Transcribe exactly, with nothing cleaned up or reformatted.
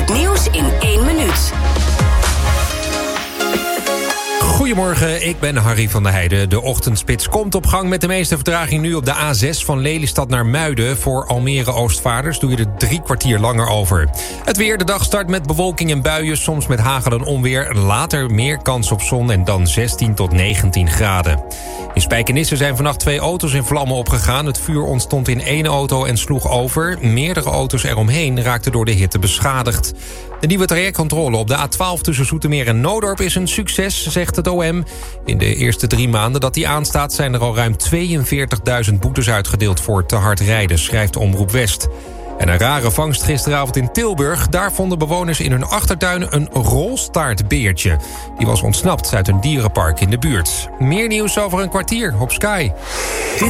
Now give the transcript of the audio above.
nieuws in één minuut. Goedemorgen, ik ben Harry van der Heijden. De ochtendspits komt op gang met de meeste vertraging nu op de A zes van Lelystad naar Muiden. Voor Almere Oostvaarders doe je er drie kwartier langer over. Het weer, de dag start met bewolking en buien, soms met hagel en onweer. Later meer kans op zon en dan zestien tot negentien graden. In Spijkenisse zijn vannacht twee auto's in vlammen opgegaan. Het vuur ontstond in één auto en sloeg over. Meerdere auto's eromheen raakten door de hitte beschadigd. De nieuwe trajectcontrole op de A twaalf tussen Zoetermeer en Noodorp is een succes, zegt het O M. In de eerste drie maanden dat die aanstaat zijn er al ruim tweeënveertigduizend boetes uitgedeeld voor te hard rijden, schrijft Omroep West. En een rare vangst gisteravond in Tilburg. Daar vonden bewoners in hun achtertuin een rolstaartbeertje. Die was ontsnapt uit een dierenpark in de buurt. Meer nieuws over een kwartier op Sky.